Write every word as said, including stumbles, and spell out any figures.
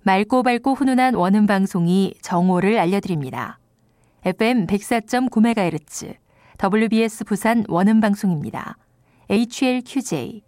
맑고 밝고 훈훈한 원음 방송이 정오를 알려드립니다. 에프엠 백사 점 구 메가헤르츠 더블유비에스 부산 원음 방송입니다. 에이치엘큐제이